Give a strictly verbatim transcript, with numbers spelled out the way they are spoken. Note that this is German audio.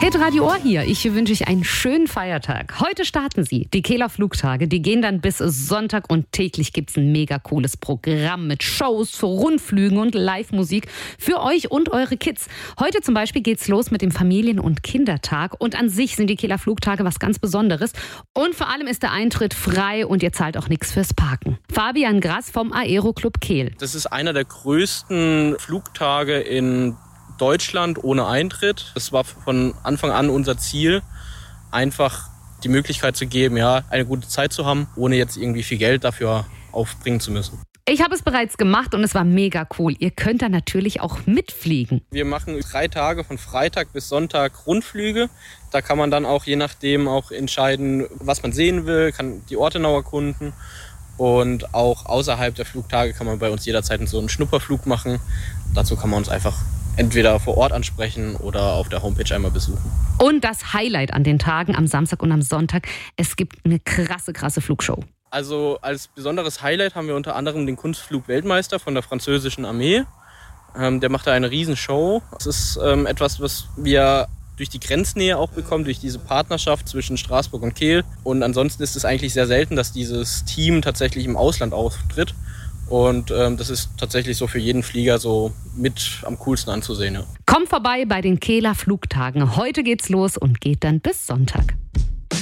Hitradio Ohr hier. Ich wünsche euch einen schönen Feiertag. Heute starten sie, die Kehler Flugtage. Die gehen dann bis Sonntag und täglich gibt's ein mega cooles Programm mit Shows, Rundflügen und Live-Musik für euch und eure Kids. Heute zum Beispiel geht's los mit dem Familien- und Kindertag. Und an sich sind die Kehler Flugtage was ganz Besonderes. Und vor allem ist der Eintritt frei und ihr zahlt auch nichts fürs Parken. Fabian Grass vom Aero-Club Kehl. Das ist einer der größten Flugtage in Deutschland ohne Eintritt. Das war von Anfang an unser Ziel, einfach die Möglichkeit zu geben, ja, eine gute Zeit zu haben, ohne jetzt irgendwie viel Geld dafür aufbringen zu müssen. Ich habe es bereits gemacht und es war mega cool. Ihr könnt da natürlich auch mitfliegen. Wir machen drei Tage von Freitag bis Sonntag Rundflüge. Da kann man dann auch je nachdem auch entscheiden, was man sehen will, kann die Orte noch erkunden. Und auch außerhalb der Flugtage kann man bei uns jederzeit so einen Schnupperflug machen. Dazu kann man uns einfach entweder vor Ort ansprechen oder auf der Homepage einmal besuchen. Und das Highlight an den Tagen am Samstag und am Sonntag, es gibt eine krasse, krasse Flugshow. Also als besonderes Highlight haben wir unter anderem den Kunstflug-Weltmeister von der französischen Armee. Ähm, der macht da eine Riesenshow. Das ist ähm, etwas, was wir durch die Grenznähe auch bekommen, durch diese Partnerschaft zwischen Straßburg und Kehl. Und ansonsten ist es eigentlich sehr selten, dass dieses Team tatsächlich im Ausland auftritt. Und ähm, das ist tatsächlich so für jeden Flieger so mit am coolsten anzusehen. Ja. Kommt vorbei bei den Kehler Flugtagen. Heute geht's los und geht dann bis Sonntag.